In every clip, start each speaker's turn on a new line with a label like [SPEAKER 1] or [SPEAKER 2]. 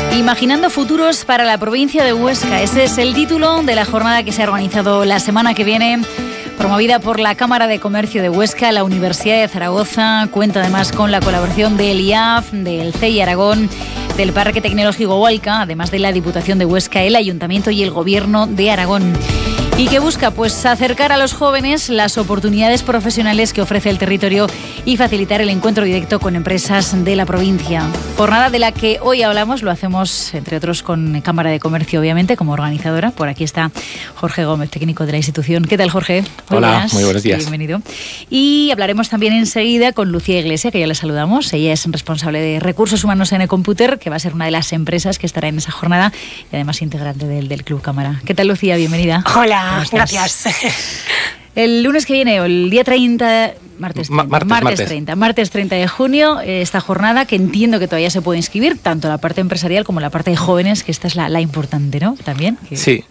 [SPEAKER 1] Imaginando futuros para la provincia de Huesca. Ese es el título de la jornada que se ha organizado la semana que viene, promovida por la Cámara de Comercio de Huesca, la Universidad de Zaragoza. Cuenta además con la colaboración del IAF, del CEI Aragón, del Parque Tecnológico Hualca, además de la Diputación de Huesca, el Ayuntamiento y el Gobierno de Aragón. Y que busca pues acercar a los jóvenes las oportunidades profesionales que ofrece el territorio y facilitar el encuentro directo con empresas de la provincia. Jornada de la que hoy hablamos, lo hacemos entre otros con Cámara de Comercio, obviamente, como organizadora. Por aquí está Jorge Gómez, técnico de la institución. ¿Qué tal, Jorge?
[SPEAKER 2] Hola, muy buenos días.
[SPEAKER 1] Bienvenido. Y hablaremos también enseguida con Lucía Iglesia, que ya le saludamos. Ella es responsable de Recursos Humanos en Ecomputer, que va a ser una de las empresas que estará en esa jornada y además integrante del Club Cámara. ¿Qué tal, Lucía? Bienvenida.
[SPEAKER 3] Hola. Gracias.
[SPEAKER 1] El lunes que viene, o el día 30, martes 30 de junio, esta jornada que entiendo que todavía se puede inscribir, tanto la parte empresarial como la parte de jóvenes, que esta es la importante, ¿no? También.
[SPEAKER 2] Sí,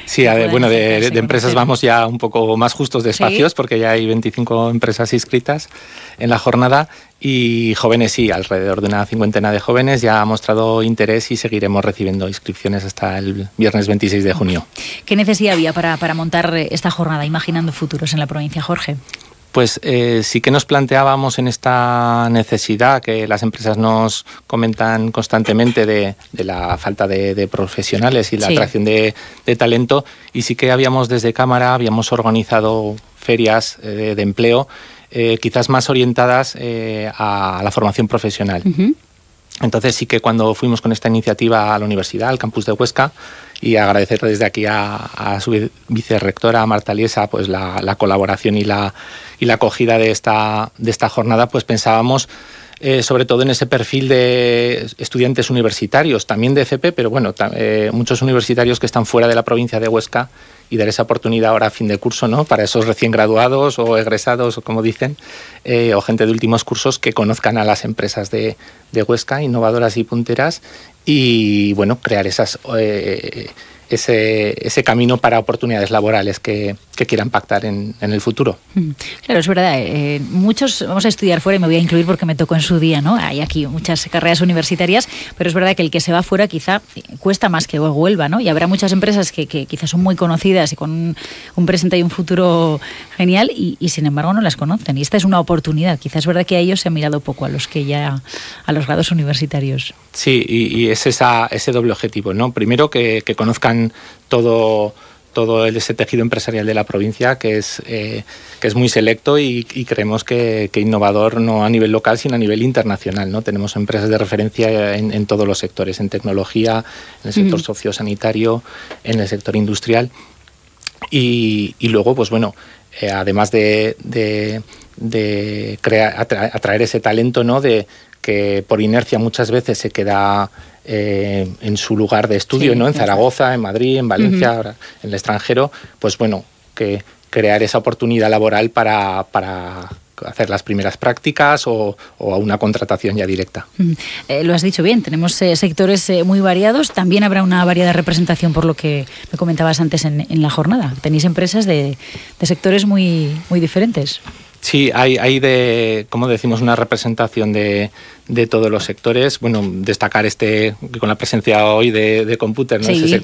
[SPEAKER 2] de empresas vamos ya un poco más justos de espacios, ¿sí? Porque ya hay 25 empresas inscritas en la jornada. Y jóvenes, sí, alrededor de una cincuentena de jóvenes ya ha mostrado interés y seguiremos recibiendo inscripciones hasta el viernes 26 de junio.
[SPEAKER 1] ¿Qué necesidad había para montar esta jornada, imaginando futuros en la provincia, Jorge?
[SPEAKER 2] Pues sí que nos planteábamos en esta necesidad que las empresas nos comentan constantemente de la falta de profesionales y la atracción de talento, y sí que desde Cámara habíamos organizado ferias de empleo quizás más orientadas a la formación profesional. Uh-huh. Entonces sí que cuando fuimos con esta iniciativa a la universidad, al campus de Huesca, y agradecer desde aquí a su vicerrectora, Marta Liesa, pues la colaboración y la acogida de esta jornada, pues pensábamos sobre todo en ese perfil de estudiantes universitarios, también de FP, pero bueno, muchos universitarios que están fuera de la provincia de Huesca, y dar esa oportunidad ahora a fin de curso, ¿no? Para esos recién graduados o egresados, o como dicen, o gente de últimos cursos que conozcan a las empresas de Huesca, innovadoras y punteras, y bueno, crear ese camino para oportunidades laborales que quieran pactar en el futuro.
[SPEAKER 1] Claro, es verdad. Muchos vamos a estudiar fuera, y me voy a incluir porque me tocó en su día, ¿no? Hay aquí muchas carreras universitarias, pero es verdad que el que se va fuera quizá cuesta más que vuelva, ¿no? Y habrá muchas empresas que quizás son muy conocidas y con un presente y un futuro genial y sin embargo no las conocen. Y esta es una oportunidad. Quizás es verdad que a ellos se ha mirado poco, a los grados universitarios.
[SPEAKER 2] Sí, y es ese doble objetivo, ¿no? Primero que conozcan todo ese tejido empresarial de la provincia, que es muy selecto, y creemos que innovador no a nivel local sino a nivel internacional, ¿no? Tenemos empresas de referencia en todos los sectores, en tecnología, en el sector sociosanitario, en el sector industrial, y luego pues bueno, además de atraer ese talento, ¿no? De que por inercia muchas veces se queda en su lugar de estudio, ¿no? En Zaragoza, en Madrid, en Valencia, ahora en el extranjero, pues bueno, que crear esa oportunidad laboral para hacer las primeras prácticas o a una contratación ya directa.
[SPEAKER 1] Lo has dicho bien, tenemos sectores muy variados, también habrá una variada representación por lo que me comentabas antes en la jornada. Tenéis empresas de sectores muy, muy diferentes.
[SPEAKER 2] Sí, hay como decimos, una representación de todos los sectores. Bueno, destacar con la presencia hoy de Ecomputer, ¿no?
[SPEAKER 1] Sí,
[SPEAKER 2] Ese